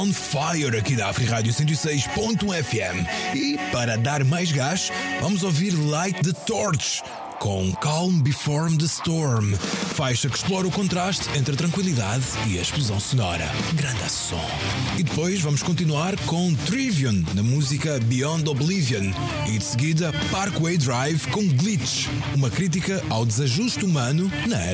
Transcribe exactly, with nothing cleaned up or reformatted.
On Fire aqui da Afri Rádio cento e seis ponto um F M. E para dar mais gás, vamos ouvir Light the Torch com Calm Before the Storm, faixa que explora o contraste entre a tranquilidade e a explosão sonora. Grande som. E depois vamos continuar com Trivium na música Beyond Oblivion e de seguida Parkway Drive com Glitch, uma crítica ao desajuste humano na era